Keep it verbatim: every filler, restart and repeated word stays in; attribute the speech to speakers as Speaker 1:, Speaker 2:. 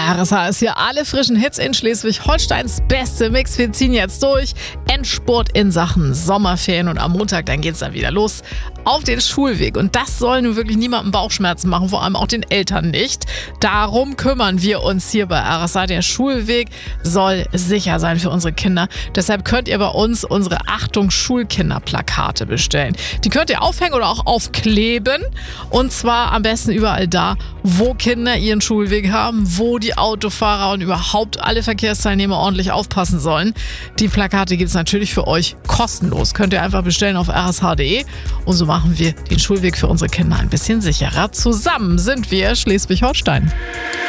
Speaker 1: R S H ist hier, alle frischen Hits in Schleswig-Holsteins beste Mix. Wir ziehen jetzt durch. Endspurt in Sachen Sommerferien und am Montag, dann geht's dann wieder los auf den Schulweg. Und das soll nun wirklich niemandem Bauchschmerzen machen, vor allem auch den Eltern nicht. Darum kümmern wir uns hier bei R S H. Der Schulweg soll sicher sein für unsere Kinder. Deshalb könnt ihr bei uns unsere Achtung Schulkinder-Plakate bestellen. Die könnt ihr aufhängen oder auch aufkleben. Und zwar am besten überall da, wo Kinder ihren Schulweg haben, wo die Autofahrer und überhaupt alle Verkehrsteilnehmer ordentlich aufpassen sollen. Die Plakate gibt es natürlich für euch kostenlos. Könnt ihr einfach bestellen auf r s h punkt d e und so machen wir den Schulweg für unsere Kinder ein bisschen sicherer. Zusammen sind wir Schleswig-Holstein.